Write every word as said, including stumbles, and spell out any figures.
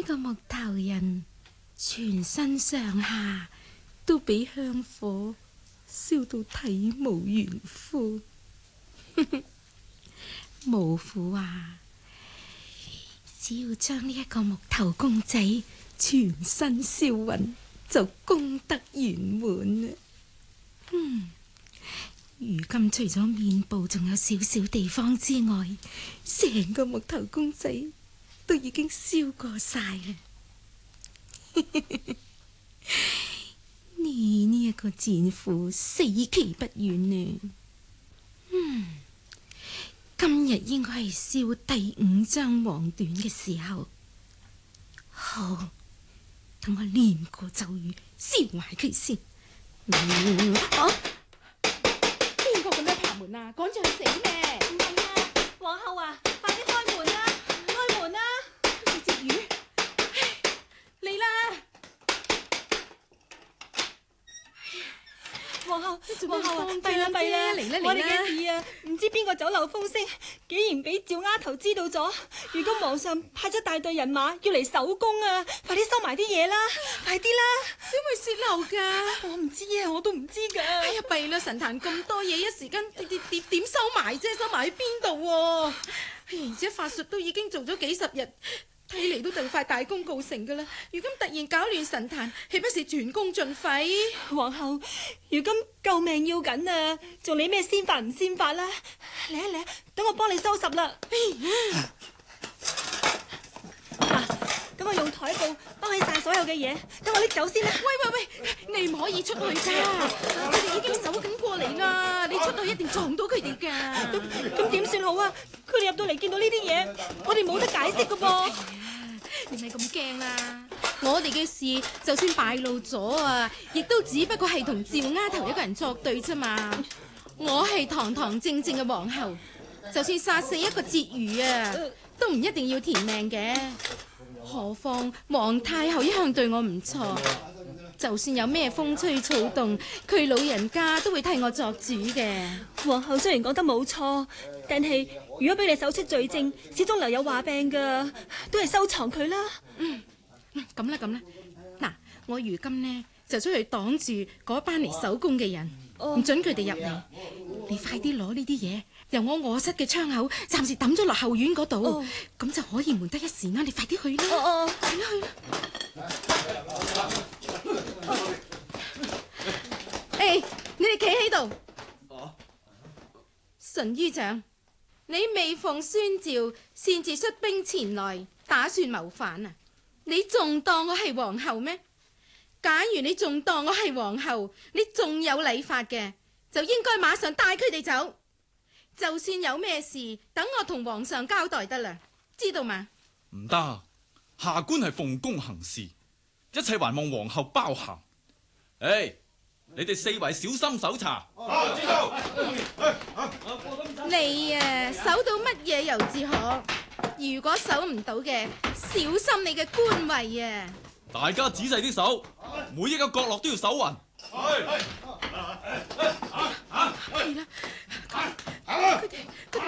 個木頭人全身上下都俾香火燒到體無完膚。無苦話，只要將呢一個木頭公仔全身燒勻，就功德圓滿啦。嗯，如今除咗面部仲有少少地方之外，成個木頭公仔都已經燒過晒啦。你呢一個賤婦死期不遠呢。嗯，今日應該係燒第五張黃短嘅時候。好，等我念個咒語燒埋佢先。嗯、啊！邊個咁樣爬門啊？趕住去死咩？ 唔係啊，皇后啊，快啲開門啦！開門啦！ 係隻魚，嚟啦！ 皇后，皇后啊，弊啦弊啦， 嚟啦嚟啦！ 我哋嘅事啊，唔知邊個走漏風聲，竟然俾趙丫頭知道咗。如果皇上派咗大隊人馬要嚟守宮啊，快啲收埋啲嘢啦，快啲啦！ 點會泄漏噶？ 我唔知啊，我都唔知噶。 哎呀，弊啦！神壇咁多嘢，一時間點點點點收埋啫？收埋喺邊度？哎呀，而且法術都已經做咗幾十日，睇嚟都就快大功告成噶啦。如今突然搞亂神壇，豈不是全功盡廢？ 皇后，如今救命要緊啊，做你咩仙法唔仙法啦？嚟啊嚟啊，等我幫你收拾啦。嗱，咁我用台布包起晒所有嘅嘢，等我拎走先啦。 喂喂喂，你唔可以出去噶，佢哋已經走緊過嚟啦，你出去一定撞到佢哋噶。 咁咁點算好啊？佢哋入到嚟見到呢啲嘢，我哋冇得解釋噶噃。 你咪咁驚啦！我哋嘅事就算敗露咗啊，亦都只不過係同趙丫頭一個人作對啫嘛。我係堂堂正正嘅皇后，就算殺死一個婕妤啊，都唔一定要填命嘅。何況皇太后一向對我唔錯，就算有咩風吹草動，佢老人家都會替我作主嘅。 皇后雖然講得冇錯，但係如果俾你搜出罪證，始終留有話柄噶，都係收藏佢啦。 嗯，咁啦咁啦，嗱，我如今呢就出去擋住嗰班嚟守宮嘅人，唔、哦、准佢哋入嚟。你快啲攞呢啲嘢，由我臥室嘅窗口暫時抌咗落後院嗰度，咁、哦、就可以瞞得一時啦。你快啲去啦！哦哦，去啦去啦！誒、欸，你哋企喺度。淳于長，你未奉宣召，擅自率兵前來，打算謀反啊？你仲當我係皇后咩？假如你仲當我係皇后，你仲有禮法嘅，就應該馬上帶佢哋走。就算有咩事，等我同皇上交代得啦，知道嗎？ 唔得，下官係奉公行事，一切還望皇后包涵。誒、hey, 你哋四圍小心搜查。啊，知道。 你啊，搜到乜嘢由自可。如果搜唔到嘅，小心你嘅官位啊！ 大家仔細啲搜，每一個角落都要搜勻。係啦，佢哋